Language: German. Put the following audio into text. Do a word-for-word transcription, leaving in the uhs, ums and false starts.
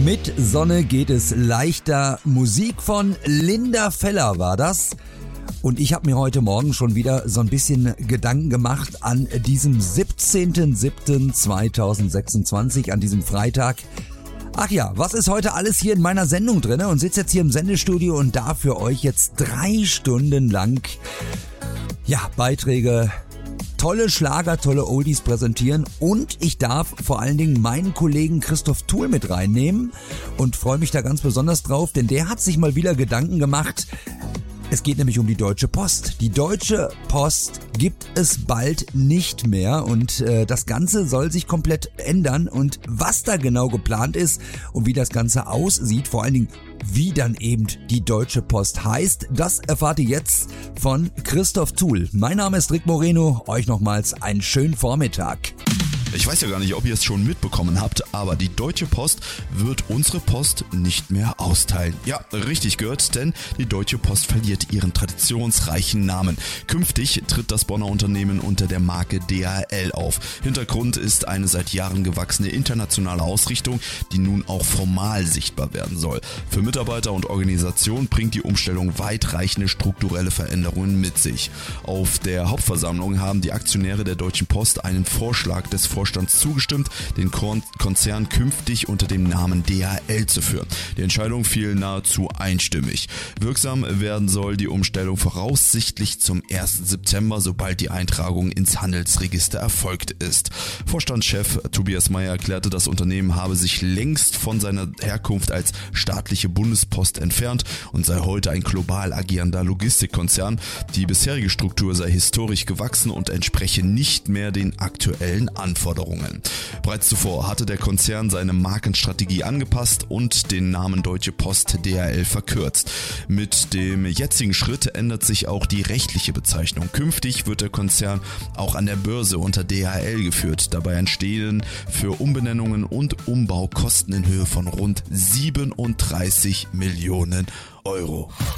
Mit Sonne geht es leichter. Musik von Linda Feller war das. Und ich habe mir heute Morgen schon wieder so ein bisschen Gedanken gemacht an diesem siebzehnten siebten zweitausendsechsundzwanzig, an diesem Freitag. Ach ja, was ist heute alles hier in meiner Sendung drin? Und sitze jetzt hier im Sendestudio und darf für euch jetzt drei Stunden lang ja, Beiträge, tolle Schlager, tolle Oldies präsentieren. Und ich darf vor allen Dingen meinen Kollegen Christoph Thuhl mit reinnehmen und freue mich da ganz besonders drauf, denn der hat sich mal wieder Gedanken gemacht. Es geht nämlich um die Deutsche Post. Die Deutsche Post gibt es bald nicht mehr und äh, das Ganze soll sich komplett ändern. Und was da genau geplant ist und wie das Ganze aussieht, vor allen Dingen wie dann eben die Deutsche Post heißt, das erfahrt ihr jetzt von Christoph Thuhl. Mein Name ist Rick Moreno, euch nochmals einen schönen Vormittag. Ich weiß ja gar nicht, ob ihr es schon mitbekommen habt, aber die Deutsche Post wird unsere Post nicht mehr austeilen. Ja, richtig gehört, denn die Deutsche Post verliert ihren traditionsreichen Namen. Künftig tritt das Bonner Unternehmen unter der Marke D H L auf. Hintergrund ist eine seit Jahren gewachsene internationale Ausrichtung, die nun auch formal sichtbar werden soll. Für Mitarbeiter und Organisation bringt die Umstellung weitreichende strukturelle Veränderungen mit sich. Auf der Hauptversammlung haben die Aktionäre der Deutschen Post einen Vorschlag des Vorstands zugestimmt, den Konzern künftig unter dem Namen D H L zu führen. Die Entscheidung fiel nahezu einstimmig. Wirksam werden soll die Umstellung voraussichtlich zum ersten September, sobald die Eintragung ins Handelsregister erfolgt ist. Vorstandschef Tobias Meyer erklärte, das Unternehmen habe sich längst von seiner Herkunft als staatliche Bundespost entfernt und sei heute ein global agierender Logistikkonzern. Die bisherige Struktur sei historisch gewachsen und entspreche nicht mehr den aktuellen Anforderungen. Bereits zuvor hatte der Konzern seine Markenstrategie angepasst und den Namen Deutsche Post D H L verkürzt. Mit dem jetzigen Schritt ändert sich auch die rechtliche Bezeichnung. Künftig wird der Konzern auch an der Börse unter D H L geführt. Dabei entstehen für Umbenennungen und Umbau Kosten in Höhe von rund siebenunddreißig Millionen Euro.